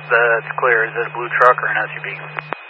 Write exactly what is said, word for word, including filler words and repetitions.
That's clear. Is it a blue truck or an S U V?